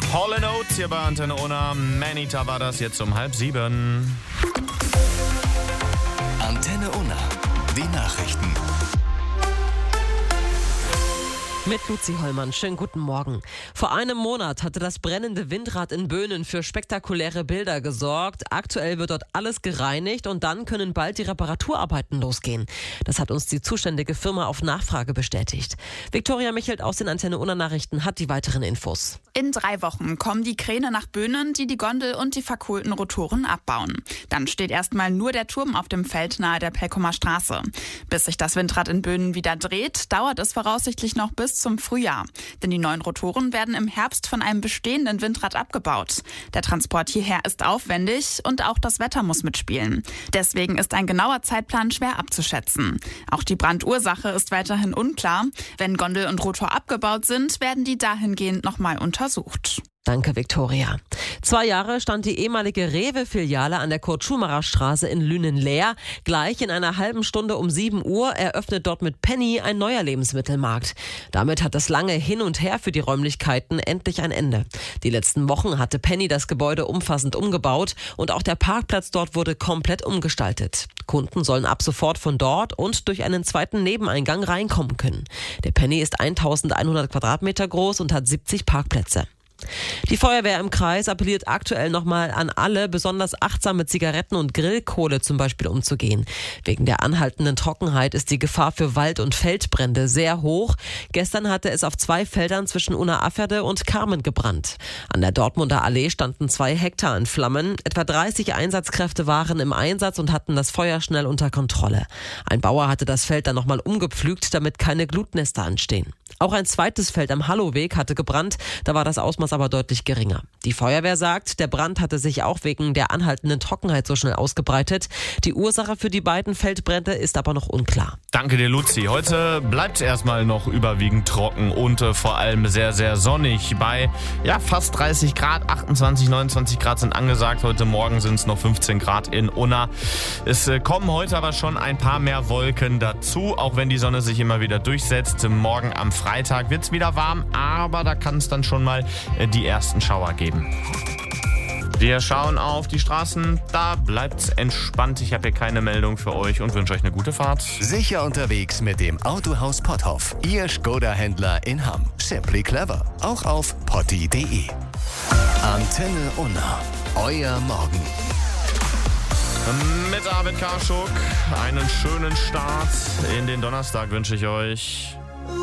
Hall & Oates hier bei Antenne Unna. Manita war das jetzt um 6:30. Antenne Unna, die Nachrichten. Mit Luzi Hollmann. Schönen guten Morgen. Vor einem Monat hatte das brennende Windrad in Böhnen für spektakuläre Bilder gesorgt. Aktuell wird dort alles gereinigt und dann können bald die Reparaturarbeiten losgehen. Das hat uns die zuständige Firma auf Nachfrage bestätigt. Viktoria Michelt aus den Antenne Unna Nachrichten hat die weiteren Infos. In 3 Wochen kommen die Kräne nach Böhnen, die Gondel und die verkohlten Rotoren abbauen. Dann steht erstmal nur der Turm auf dem Feld nahe der Pelkumer Straße. Bis sich das Windrad in Böhnen wieder dreht, dauert es voraussichtlich noch bis zum Frühjahr. Denn die neuen Rotoren werden im Herbst von einem bestehenden Windrad abgebaut. Der Transport hierher ist aufwendig und auch das Wetter muss mitspielen. Deswegen ist ein genauer Zeitplan schwer abzuschätzen. Auch die Brandursache ist weiterhin unklar. Wenn Gondel und Rotor abgebaut sind, werden die dahingehend nochmal untersucht. Danke, Viktoria. 2 Jahre stand die ehemalige Rewe-Filiale an der Kurt-Schumacher-Straße in Lünen leer. Gleich in einer halben Stunde um 7 Uhr eröffnet dort mit Penny ein neuer Lebensmittelmarkt. Damit hat das lange Hin und Her für die Räumlichkeiten endlich ein Ende. Die letzten Wochen hatte Penny das Gebäude umfassend umgebaut und auch der Parkplatz dort wurde komplett umgestaltet. Kunden sollen ab sofort von dort und durch einen zweiten Nebeneingang reinkommen können. Der Penny ist 1100 Quadratmeter groß und hat 70 Parkplätze. Die Feuerwehr im Kreis appelliert aktuell nochmal an alle, besonders achtsam mit Zigaretten und Grillkohle zum Beispiel umzugehen. Wegen der anhaltenden Trockenheit ist die Gefahr für Wald- und Feldbrände sehr hoch. Gestern hatte es auf 2 Feldern zwischen Unna-Afferde und Carmen gebrannt. An der Dortmunder Allee standen 2 Hektar in Flammen. Etwa 30 Einsatzkräfte waren im Einsatz und hatten das Feuer schnell unter Kontrolle. Ein Bauer hatte das Feld dann nochmal umgepflügt, damit keine Glutnester anstehen. Auch ein zweites Feld am Halloweg hatte gebrannt, da war das Ausmaß aber deutlich geringer. Die Feuerwehr sagt, der Brand hatte sich auch wegen der anhaltenden Trockenheit so schnell ausgebreitet. Die Ursache für die beiden Feldbrände ist aber noch unklar. Danke dir, Luzi. Heute bleibt es erstmal noch überwiegend trocken und vor allem sehr, sehr sonnig. Bei fast 30 Grad, 28, 29 Grad sind angesagt. Heute Morgen sind es noch 15 Grad in Unna. Es kommen heute aber schon ein paar mehr Wolken dazu, auch wenn die Sonne sich immer wieder durchsetzt. Morgen am Freitag wird es wieder warm, aber da kann es dann schon mal die ersten Schauer geben. Wir schauen auf die Straßen, da bleibt's entspannt. Ich habe hier keine Meldung für euch und wünsche euch eine gute Fahrt. Sicher unterwegs mit dem Autohaus Potthoff. Ihr Skoda-Händler in Hamm. Simply clever. Auch auf potti.de. Antenne Unna. Euer Morgen. Mit Arvid Karschuk einen schönen Start in den Donnerstag wünsche ich euch.